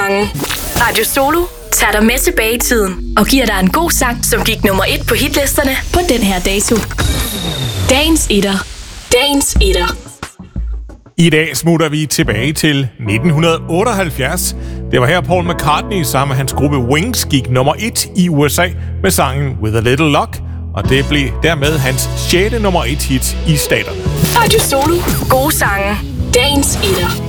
sange. Radio Solo tager dig med tilbage i tiden og giver dig en god sang, som gik nummer 1 på hitlisterne på den her dato. Dagens etter. Dagens etter. I dag smutter vi tilbage til 1978. Det var her Paul McCartney sammen med hans gruppe Wings gik nummer 1 i USA med sangen With a Little Luck, og det blev dermed hans 6. nummer 1 hit i staterne. Radio Solo. Gode sange. Dagens etter.